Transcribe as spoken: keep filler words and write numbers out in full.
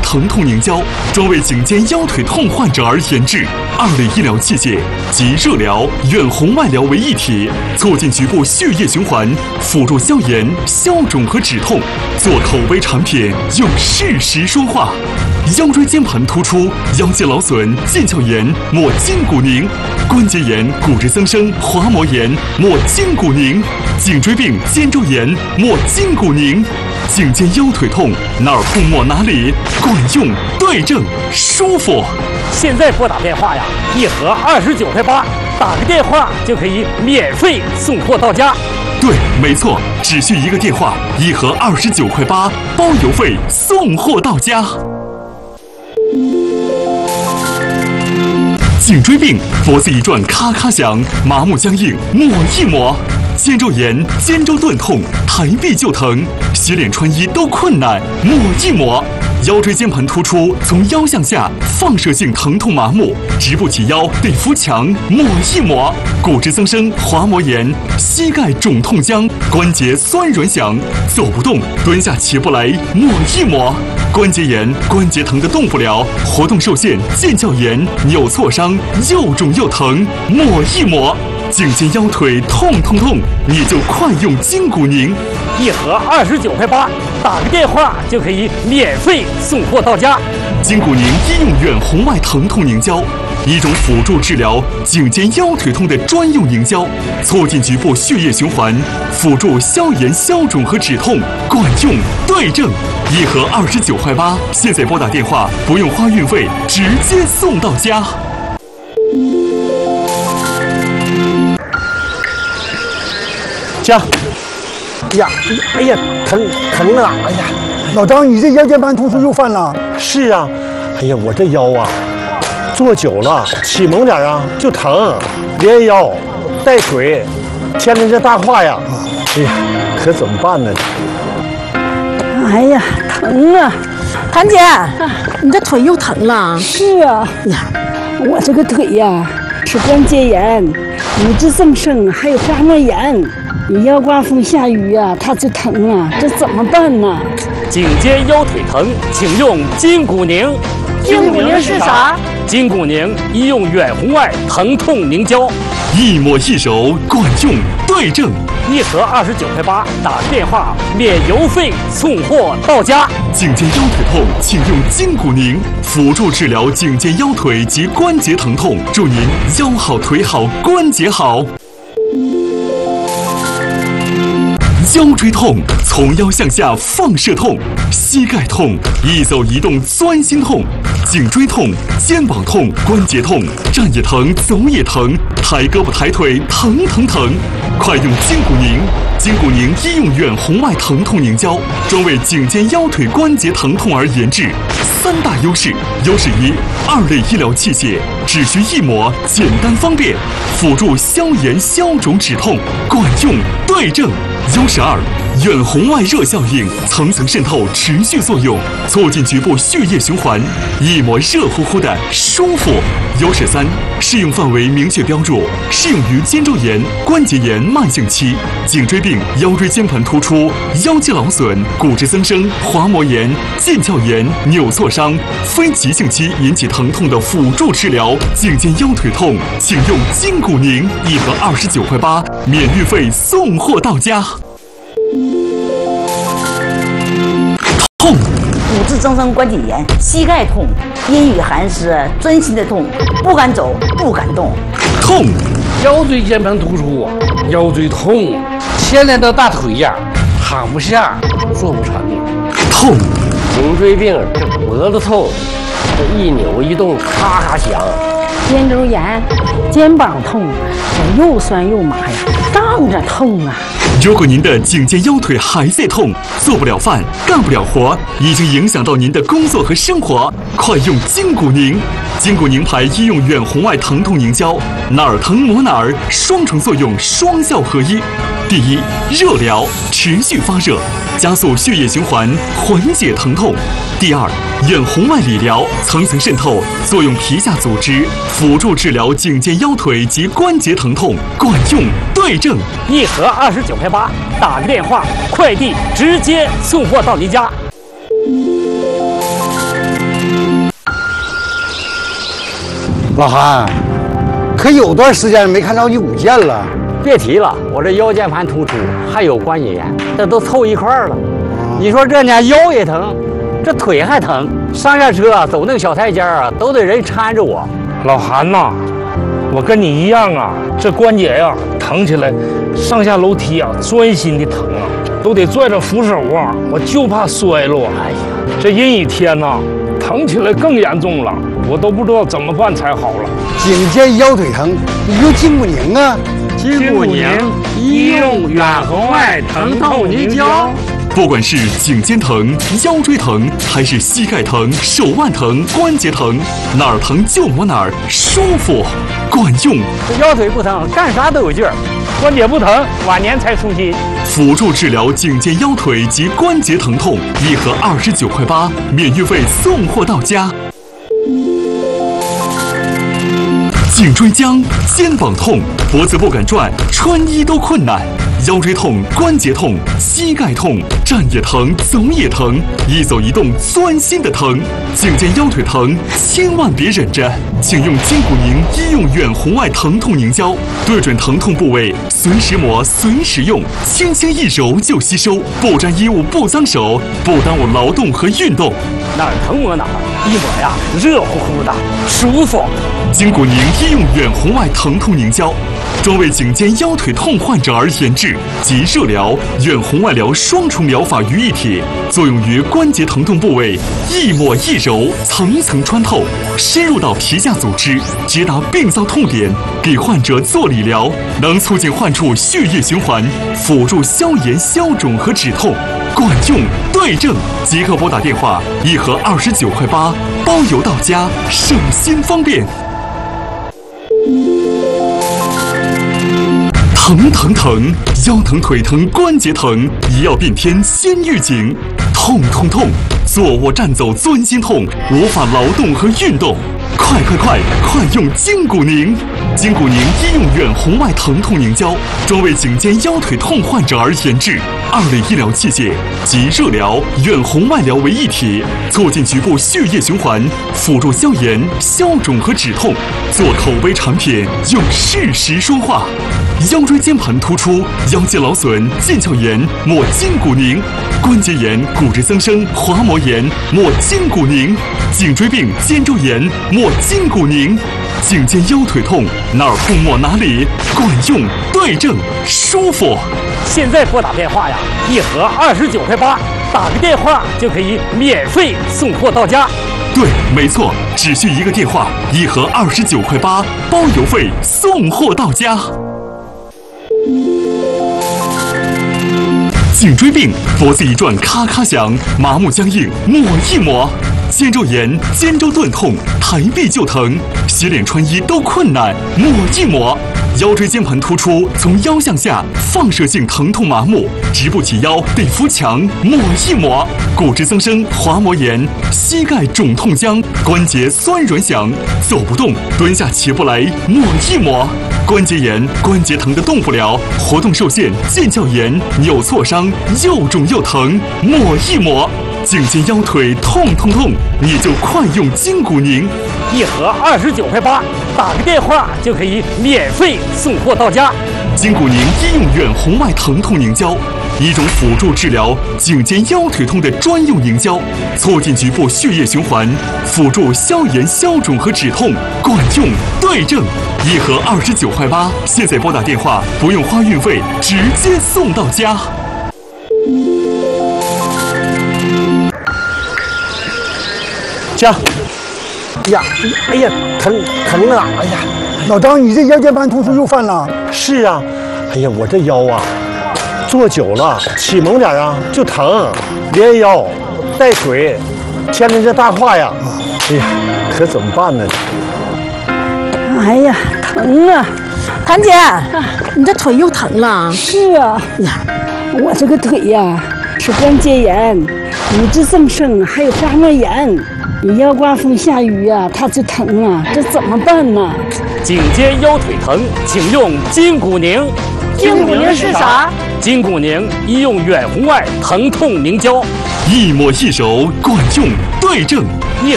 疼痛凝胶，专为颈肩腰腿痛患者而研制。二类医疗器械集热疗、远红外疗为一体，促进局部血液循环，辅助消炎、消肿和止痛。做口碑产品，用事实说话。腰椎间盘突出、腰肌劳损、腱鞘炎，抹筋骨宁；关节炎、骨质增生、滑膜炎，抹筋骨宁；颈椎病、肩周炎，抹筋骨宁。颈肩腰腿痛，哪儿痛抹哪里，管用、对症、舒服。 现在拨打电话呀，一盒二十九块八，打个电话就可以免费送货到家。 对，没错，只需一个电话，一盒二十九块八，包邮费，送货到家。颈椎病，脖子一转咔咔响，麻木僵硬，抹一抹；肩周炎、肩周钝痛，抬臂就疼，洗脸穿衣都困难，抹一抹；腰椎间盘突出，从腰向下放射性疼痛麻木，直不起腰得扶墙，抹一抹；骨质增生、滑膜炎，膝盖肿痛僵，关节酸软响，走不动，蹲下起不来，抹一抹；关节炎，关节疼得动不了，活动受限，腱鞘炎，扭挫伤，又肿又疼，抹一抹；颈肩腰腿痛痛痛，你就快用筋骨宁， 一盒二十九块八，打个电话就可以免费送货到家。 筋骨宁医用远红外疼痛凝胶，一种辅助治疗颈肩腰腿痛的专用凝胶，促进局部血液循环，辅助消炎、消肿和止痛，管用、对症。一盒二十九块八，现在拨打电话不用花运费，直接送到家。 行。哎呀，哎呀，疼疼啊！哎呀， 老张，你这腰间盘突出又犯了？ 是啊，哎呀，我这腰啊，坐久了起猛点啊就疼，连腰带腿，牵着这大胯呀，哎呀，可怎么办呢？ 哎呀，疼啊！谭姐，你这腿又疼了？ 是啊， 呀， 我这个腿呀，是关节炎、骨质增生，还有滑膜炎。你要刮风下雨呀、啊，它就疼啊，这怎么办呢？ 颈肩腰腿疼，请用筋骨宁。 筋骨宁是啥？ 筋骨宁医用远红外疼痛凝胶， 一抹一揉，管用、对症。 一盒二十九块八，打个电话免邮费送货到家。 颈肩腰腿痛，请用筋骨宁，辅助治疗颈肩腰腿及关节疼痛，祝您腰好腿好，关节好。腰椎痛，从腰向下放射痛；膝盖痛，一走一动钻心痛；颈椎痛，肩膀痛，关节痛，站也疼，走也疼，抬胳膊抬腿疼疼疼。快用筋骨宁！筋骨宁医用远红外疼痛凝胶，专为颈肩腰腿关节疼痛而研制。三大优势：优势一，二类医疗器械，只需一抹，简单方便，辅助消炎、消肿、止痛，管用、对症。优势二，远红外热效应，层层渗透，持续作用，促进局部血液循环，一抹热乎乎的舒服。优势三，适用范围明确标注，适用于肩周炎、关节炎慢性期、颈椎病、腰椎间盘突出、腰肌劳损、骨质增生、滑膜炎、腱鞘炎、扭挫伤、非急性期引起疼痛的辅助治疗。颈肩腰腿痛，请用筋骨宁，一盒二十九块八，免运费送货到家。痛， 骨质增生关节炎，膝盖痛，阴雨寒湿，钻心的痛，不敢走，不敢动。 痛， 腰椎间盘突出，腰椎痛，牵连到大腿呀，躺不下，坐不成。 痛， 颈椎病，这脖子痛，这一扭一动咔咔响。 肩周炎，肩膀痛，我又酸又麻呀，胀着痛啊。 如果您的颈肩腰腿还在痛，做不了饭，干不了活，已经影响到您的工作和生活，快用筋骨宁！筋骨宁牌医用远红外疼痛凝胶，哪儿疼抹哪儿，双重作用，双效合一。第一，热疗，持续发热，加速血液循环，缓解疼痛。第二，远红外理疗，层层渗透，作用皮下组织，辅助治疗颈肩腰腿及关节疼痛，管用、对症。 一盒二十九块八，打个电话，快递直接送货到您家。 老韩，可有段时间没看着你舞剑了。 别提了，我这腰间盘突出，还有关节炎，这都凑一块儿了。你说这呢，腰也疼，这腿还疼，上下车走那个小台阶啊，都得人搀着我。 老韩呐，我跟你一样啊，这关节呀、啊、疼起来，上下楼梯啊钻心的疼啊，都得拽着扶手啊，我就怕摔落。哎呀，这阴雨天呐、啊，疼起来更严重了，我都不知道怎么办才好了。 颈肩腰腿疼，你用筋骨宁啊。 筋骨宁医用远红外疼痛凝胶。 不管是颈肩疼、腰椎疼，还是膝盖疼、手腕疼、关节疼，哪儿疼就抹哪儿，舒服，管用。 这腰腿不疼，干啥都有劲儿；关节不疼，晚年才舒心。 辅助治疗颈肩腰腿及关节疼痛，一盒二十九块八，免运费送货到家。颈椎僵、肩膀痛、脖子不敢转，穿衣都困难；腰椎痛、关节痛、膝盖痛，站也疼，走也疼，一走一动钻心的疼。颈肩腰腿疼，千万别忍着，请用筋骨宁医用远红外疼痛凝胶，对准疼痛部位，随时抹，随时用，轻轻一揉就吸收，不沾衣物，不脏手，不耽误劳动和运动。 哪儿疼抹哪儿，一抹呀，热乎乎的，舒服。 筋骨宁医用远红外疼痛凝胶，专为颈肩腰腿痛患者而研制，集热疗、远红外疗双重疗法于一体，作用于关节疼痛部位，一抹一揉，层层穿透，深入到皮下组织，直达病灶痛点，给患者做理疗，能促进患处血液循环，辅助消炎消肿和止痛，管用对症。即刻拨打电话，一盒二十九块八，包邮到家，省心方便。疼疼疼，腰疼腿疼关节疼，一药变天先预警。痛痛痛，坐卧站走钻心痛，无法劳动和运动。快快快，快用筋骨宁！筋骨宁医用远红外疼痛凝胶，专为颈肩腰腿痛患者而研制，二类医疗器械集热疗、远红外疗为一体，促进局部血液循环，辅助消炎、消肿和止痛。做口碑产品，用事实说话。腰椎间盘突出、腰肌劳损、腱鞘炎，抹筋骨宁；关节炎、骨质增生、滑膜炎，抹筋骨宁；颈椎病、肩周炎，抹筋骨宁。颈肩腰腿痛，哪儿痛抹哪里，管用对症，舒服。 现在拨打电话呀，一盒二十九块八，打个电话就可以免费送货到家。 对，没错，只需一个电话，一盒二十九块八，包邮费送货到家。颈椎病，脖子一转咔咔响，麻木僵硬，抹一抹。肩周炎、肩周钝痛，抬臂就疼，洗脸穿衣都困难，抹一抹。腰椎间盘突出，从腰向下放射性疼痛麻木，直不起腰得扶墙，抹一抹。骨质增生、滑膜炎、膝盖肿痛僵，关节酸软响，走不动，蹲下起不来，抹一抹。关节炎、关节疼的动不了，活动受限，腱鞘炎、扭挫伤，又肿又疼，抹一抹。颈肩腰腿痛痛痛，你就快用筋骨宁， 一盒二十九块八，打个电话就可以免费送货到家。 筋骨宁医用远红外疼痛凝胶，一种辅助治疗颈肩腰腿痛的专用凝胶，促进局部血液循环，辅助消炎消肿和止痛，管用对症。一盒二十九块八，现在拨打电话不用花运费，直接送到家。 家，哎呀，哎呀，疼疼啊！哎呀， 老张，你这腰间盘突出又犯了？ 是啊，哎呀，我这腰啊，坐久了，起猛点啊就疼，连腰带腿，牵着这大胯呀，哎呀，可怎么办呢？ 哎呀，疼啊！ 谭姐，你这腿又疼了？ 是啊，呀，我这个腿呀是关节炎、骨质增生，还有滑膜炎。你要刮风下雨呀、啊，它就疼啊，这怎么办呢？ 颈肩腰腿疼，请用筋骨宁。 筋骨宁是啥？ 筋骨宁医用远红外疼痛凝胶， 一抹一揉，管用对症。 一